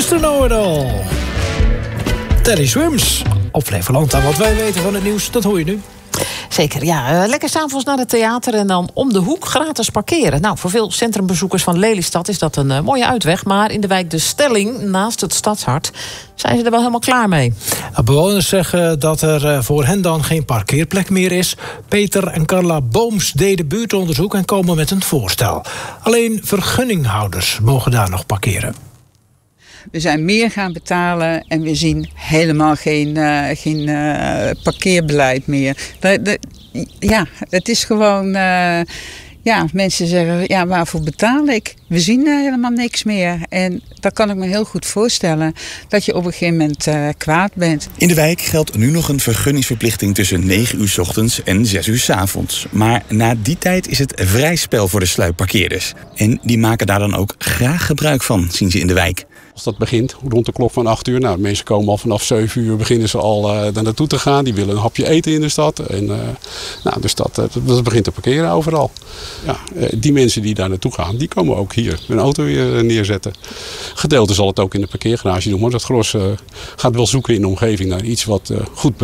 Mr. Know-it-all. Teddy Swims op Flevoland. En wat wij weten van het nieuws, dat hoor je nu. Zeker, ja. Lekker 's avonds naar het theater en dan om de hoek gratis parkeren. Nou, voor veel centrumbezoekers van Lelystad is dat een mooie uitweg. Maar in de wijk De Stelling, naast het stadshart, zijn ze er wel helemaal klaar mee. Bewoners zeggen dat er voor hen dan geen parkeerplek meer is. Peter en Carla Booms deden buurtonderzoek en komen met een voorstel. Alleen vergunninghouders mogen daar nog parkeren. We zijn meer gaan betalen en we zien helemaal geen parkeerbeleid meer. Ja, het is gewoon... mensen zeggen, ja, waarvoor betaal ik? We zien helemaal niks meer. En dan kan ik me heel goed voorstellen dat je op een gegeven moment kwaad bent. In de wijk geldt nu nog een vergunningsverplichting tussen 9 uur 's ochtends en 6 uur 's avonds. Maar na die tijd is het vrij spel voor de sluipparkeerders. En die maken daar dan ook graag gebruik van, zien ze in de wijk. Als dat begint, rond de klok van 8 uur. Nou, mensen komen al vanaf 7 uur, beginnen ze al daar naartoe te gaan. Die willen een hapje eten in de stad. En, dus dat begint te parkeren overal. Ja, die mensen die daar naartoe gaan, die komen ook hier hun auto weer neerzetten. Gedeelte zal het ook in de parkeergarage doen. Maar dat gros gaat wel zoeken in de omgeving naar iets wat goed